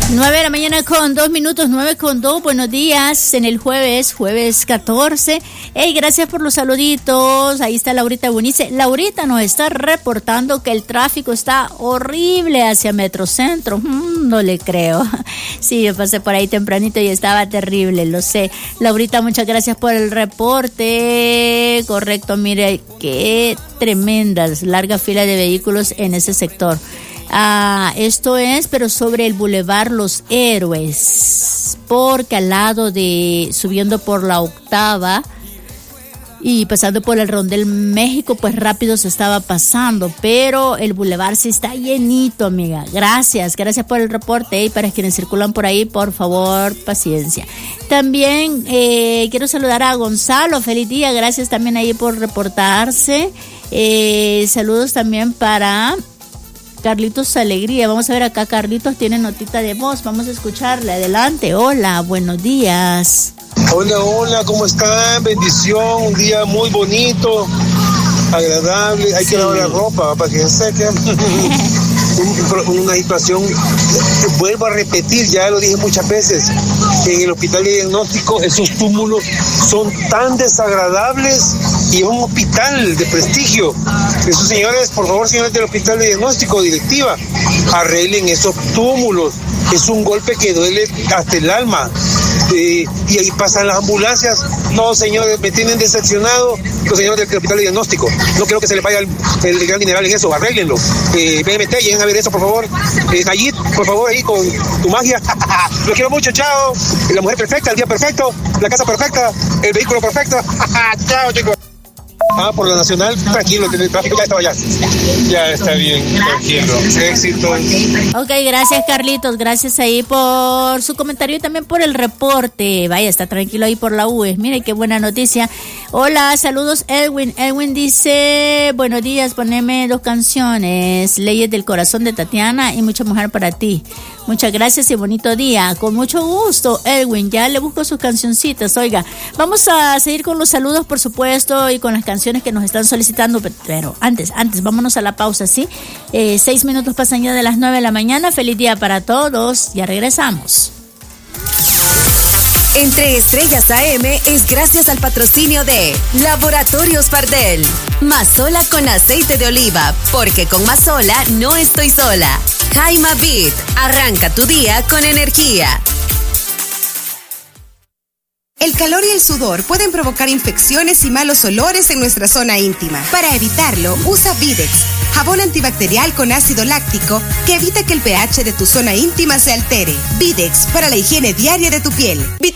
9 de la mañana con 2 minutos, 9:02. Buenos días en el jueves 14. Hey, gracias por los saluditos. Ahí está Laurita Bonice. Laurita nos está reportando que el tráfico está horrible hacia Metrocentro. No le creo. Sí, yo pasé por ahí tempranito y estaba terrible, lo sé. Laurita, muchas gracias por el reporte. Correcto, mire, qué tremendas, larga fila de vehículos en ese sector. Esto es, pero sobre el Boulevard Los Héroes, porque al lado de, subiendo por la Octava y pasando por el Rondel México, pues rápido se estaba pasando, pero el bulevar sí está llenito, amiga. Gracias por el reporte, y para quienes circulan por ahí, por favor, paciencia. También quiero saludar a Gonzalo, feliz día, gracias también ahí por reportarse. Saludos también para Carlitos Alegría. Vamos a ver acá, Carlitos tiene notita de voz, vamos a escucharle. Adelante. Hola, buenos días. Hola, ¿cómo están? Bendición, un día muy bonito, agradable. Hay que lavar la ropa para que se seque. Una situación, vuelvo a repetir, ya lo dije muchas veces, en el hospital de diagnóstico esos túmulos son tan desagradables, y es un hospital de prestigio. Esos señores, por favor, señores del hospital de diagnóstico, directiva, arreglen esos túmulos. Es un golpe que duele hasta el alma. Y ahí pasan las ambulancias. No, señores, me tienen decepcionado los señores del hospital de diagnóstico. No quiero que se les vaya el gran dineral en eso, arréglenlo. BMT, lleguen a ver eso, por favor. Nayit, por favor, ahí con tu magia. Los quiero mucho, chao. La mujer perfecta, el día perfecto, la casa perfecta, el vehículo perfecto. Chao, chicos. Por la Nacional, tranquilo, el tráfico ya estaba allá. Ya está bien, tranquilo. Éxito. Ok, gracias Carlitos, gracias ahí por su comentario y también por el reporte. Vaya, está tranquilo ahí por la UE. Mire qué buena noticia. Hola, saludos Edwin. Edwin dice, buenos días, poneme 2 canciones, Leyes del Corazón de Tatiana y Mucha Mujer para ti. Muchas gracias y bonito día. Con mucho gusto, Edwin, ya le busco sus cancioncitas. Oiga, vamos a seguir con los saludos, por supuesto, y con las canciones que nos están solicitando, pero antes, vámonos a la pausa, ¿sí? 6 minutos pasan ya de las 9 de la mañana. Feliz día para todos, ya regresamos. Entre Estrellas AM es gracias al patrocinio de Laboratorios Pardel. Mazola con aceite de oliva, porque con Mazola no estoy sola. Jaima Beat, arranca tu día con energía. El calor y el sudor pueden provocar infecciones y malos olores en nuestra zona íntima. Para evitarlo, usa Videx, jabón antibacterial con ácido láctico que evita que el pH de tu zona íntima se altere. Videx, para la higiene diaria de tu piel.